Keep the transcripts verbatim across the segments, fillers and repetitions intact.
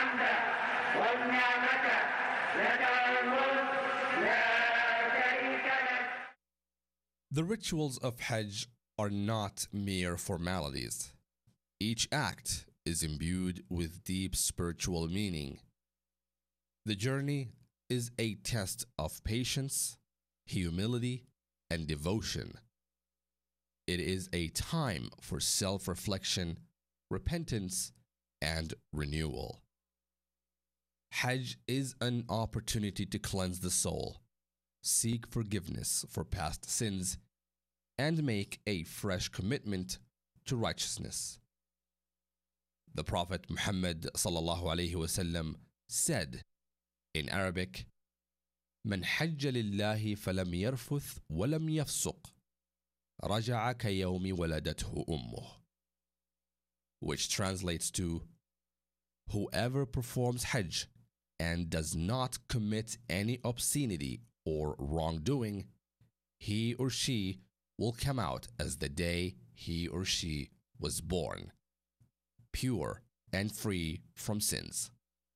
الحمد والنعمة لك الملك لا شريك لك. The rituals of Hajj are not mere formalities. Each act is imbued with deep spiritual meaning. The journey is a test of patience, humility, and devotion. It is a time for self reflection, repentance, and renewal. Hajj is an opportunity to cleanse the soul, seek forgiveness for past sins, and make a fresh commitment to righteousness. The Prophet Muhammad sallallahu alaihi wasallam said in Arabic, "من حج لله فلم يرفث ولم يفسق رجع كيوم ولدته أمه," which translates to, whoever performs Hajj and does not commit any obscenity or wrongdoing, he or she will come out as the day he or she was born, pure and free from sins.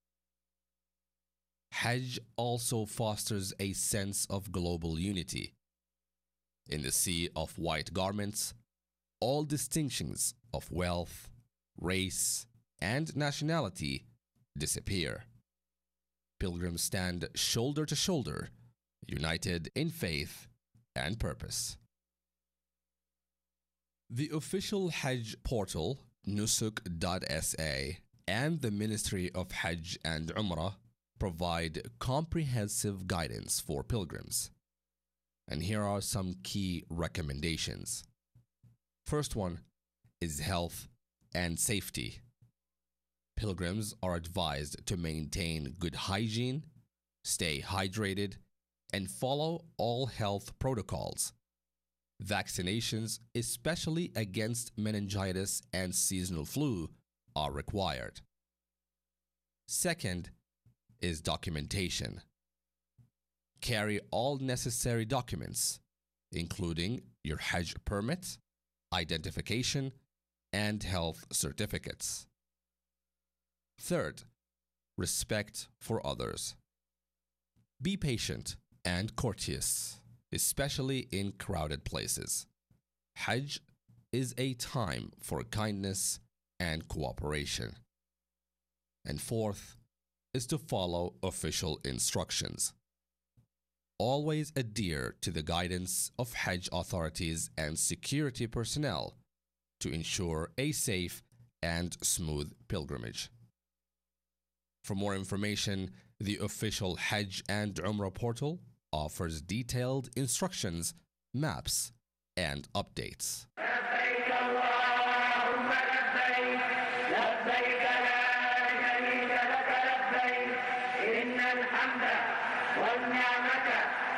Hajj also fosters a sense of global unity. In the sea of white garments, all distinctions of wealth, race, and nationality disappear. Pilgrims stand shoulder to shoulder, united in faith and purpose. The official Hajj portal, nusuk dot s a, and the Ministry of Hajj and Umrah provide comprehensive guidance for pilgrims. And here are some key recommendations. First one is health and safety. Pilgrims are advised to maintain good hygiene, stay hydrated, and follow all health protocols. Vaccinations, especially against meningitis and seasonal flu, are required. Second is documentation. Carry all necessary documents, including your Hajj permit, identification, and health certificates. Third, respect for others. Be patient and courteous, especially in crowded places. Hajj is a time for kindness and cooperation. And fourth is to follow official instructions. Always adhere to the guidance of Hajj authorities and security personnel to ensure a safe and smooth pilgrimage. For more information, the official Hajj and Umrah portal offers detailed instructions, maps, and updates. لبيك اللهم لبيك لبيك